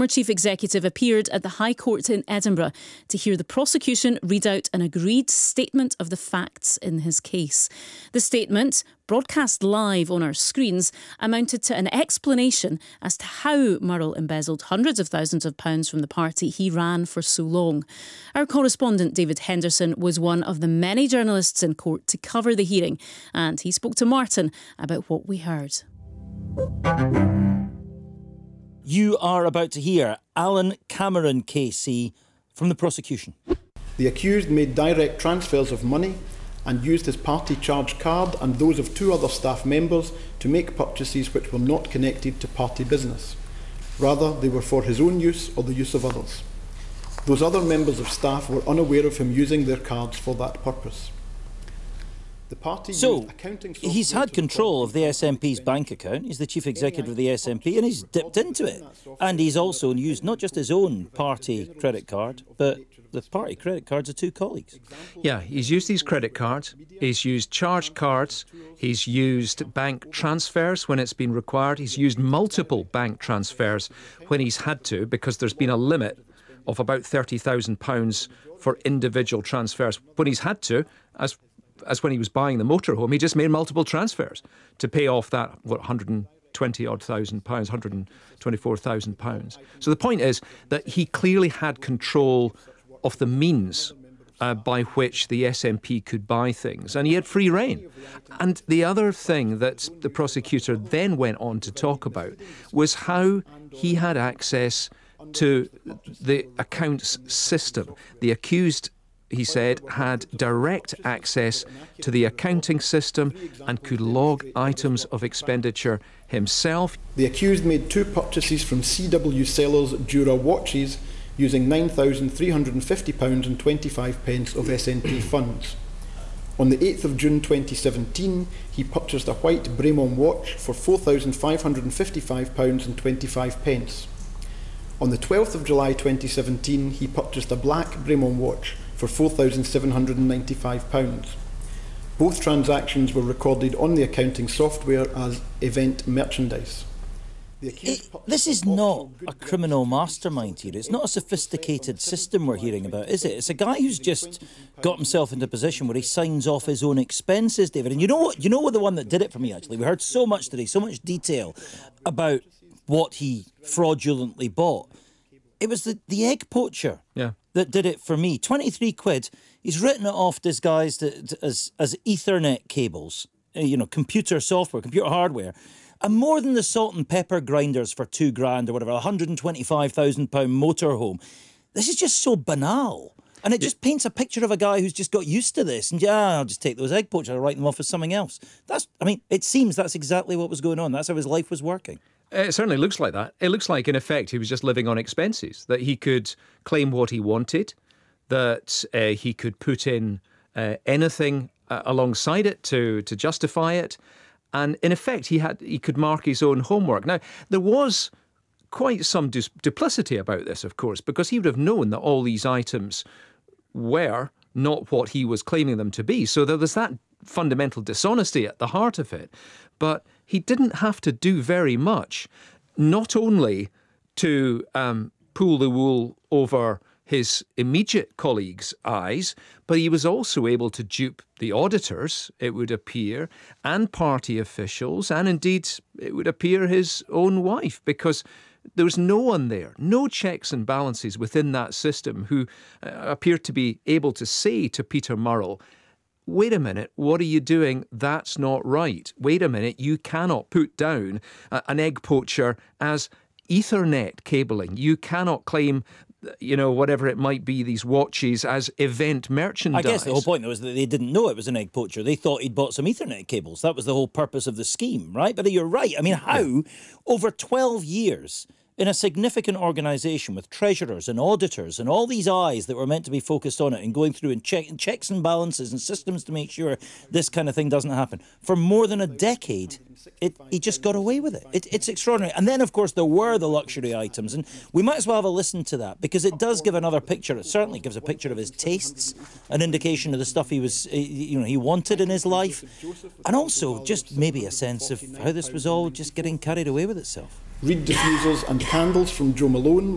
former chief executive appeared at the High Court in Edinburgh to hear the prosecution read out an agreed statement of the facts in his case. The statement, broadcast live on our screens, amounted to an explanation as to how Murrell embezzled hundreds of thousands of pounds from the party he ran for so long. Our correspondent David Henderson was one of the many journalists in court to cover the hearing, and he spoke to Martin about what we heard. You are about to hear Alan Cameron KC from the prosecution. The accused made direct transfers of money and used his party charge card and those of 2 other staff members to make purchases which were not connected to party business. Rather, they were for his own use or the use of others. Those other members of staff were unaware of him using their cards for that purpose. So, he's had control of the SNP's bank account, he's the chief executive of the SNP, and he's dipped into it. And he's also used not just his own party credit card, but the party credit cards of 2 colleagues. Yeah, he's used these credit cards, he's used charge cards, he's used bank transfers when it's been required, he's used multiple bank transfers when he's had to, because there's been a limit of about £30,000 for individual transfers. When he's had to, as when he was buying the motorhome, he just made multiple transfers to pay off that, £124,000. So the point is that he clearly had control of the means by which the SNP could buy things, and he had free rein. And the other thing that the prosecutor then went on to talk about was how he had access to the accounts system. The accused, he said, had direct access to the accounting system and could log items of expenditure himself. The accused made 2 purchases from CW Sellers Dura watches using £9,350 and 25 pence of SNP funds. On the 8th of June 2017, he purchased a white Bremont watch for £4,555 and 25 pence. On the 12th of July 2017, he purchased a black Bremont watch for £4,795. Both transactions were recorded on the accounting software as event merchandise. This is not a criminal mastermind here. It's not a sophisticated system we're hearing about, is it? It's a guy who's just got himself into a position where he signs off his own expenses, David. And you know what the one that did it for me, actually? We heard so much today, so much detail about what he fraudulently bought. It was the egg poacher that did it for me. 23 quid. He's written it off disguised as Ethernet cables, computer software, computer hardware, and more than the salt and pepper grinders for £2,000 or whatever, £125,000 motorhome. This is just so banal. And it just paints a picture of a guy who's just got used to this. And I'll just take those egg poachers, I'll write them off as something else. It seems that's exactly what was going on. That's how his life was working. It certainly looks like that. It looks like, in effect, he was just living on expenses, that he could claim what he wanted, that he could put in anything alongside it to justify it. And in effect, he could mark his own homework. Now, there was quite some duplicity about this, of course, because he would have known that all these items were not what he was claiming them to be. So there was that fundamental dishonesty at the heart of it. But he didn't have to do very much, not only to pull the wool over his immediate colleagues' eyes, but he was also able to dupe the auditors, it would appear, and party officials, and indeed, it would appear, his own wife, because there was no one there, no checks and balances within that system who appeared to be able to say to Peter Murrell, wait a minute, what are you doing? That's not right. Wait a minute, you cannot put down an egg poacher as Ethernet cabling. You cannot claim, whatever it might be, these watches as event merchandise. I guess the whole point was that they didn't know it was an egg poacher. They thought he'd bought some Ethernet cables. That was the whole purpose of the scheme, right? But you're right. I mean, how, over 12 years, in a significant organisation with treasurers and auditors and all these eyes that were meant to be focused on it and going through and checks and balances and systems to make sure this kind of thing doesn't happen, for more than a decade, he just got away with it. It's extraordinary. And then, of course, there were the luxury items, and we might as well have a listen to that, because it does give another picture. It certainly gives a picture of his tastes, an indication of the stuff he wanted in his life, and also just maybe a sense of how this was all just getting carried away with itself. Reed diffusers and candles from Joe Malone